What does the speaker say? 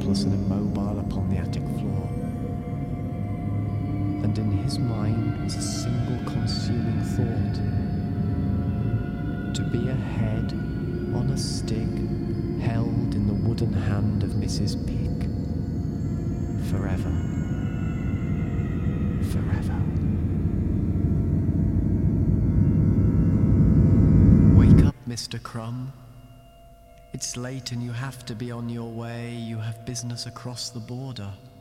helpless and immobile upon the attic floor. And in his mind was a single consuming thought: to be a head on a stick held in the wooden hand of Mrs. Pick. Forever. Forever. Wake up, Mr. Crumb. It's late and you have to be on your way. You have business across the border.